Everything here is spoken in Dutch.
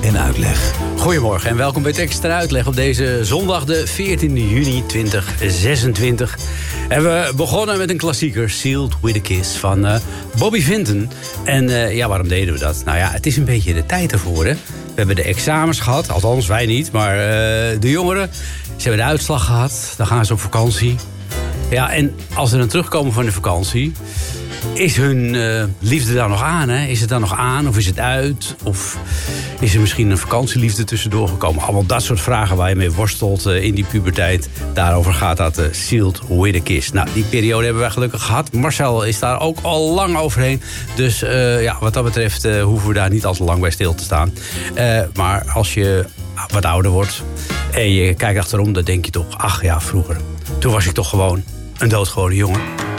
en Uitleg. Goedemorgen en welkom bij Tekst en Uitleg op deze zondag de 14 juni 2026. En we begonnen met een klassieker, Sealed with a Kiss van Bobby Vinton. En waarom deden we dat? Nou ja, het is een beetje de tijd ervoor, hè. We hebben de examens gehad, althans wij niet, maar de jongeren. Ze hebben de uitslag gehad, dan gaan ze op vakantie. Ja, en als ze dan terugkomen van de vakantie, is hun liefde dan nog aan, hè? Is het dan nog aan of is het uit? Of is er misschien een vakantieliefde tussendoor gekomen? Allemaal dat soort vragen waar je mee worstelt in die puberteit. Daarover gaat dat Sealed with a Kiss. Nou, die periode hebben wij gelukkig gehad. Marcel is daar ook al lang overheen. Dus wat dat betreft hoeven we daar niet al te lang bij stil te staan. Maar als je wat ouder wordt en je kijkt achterom, dan denk je toch, ach ja, vroeger. Toen was ik toch gewoon een doodgewone jongen.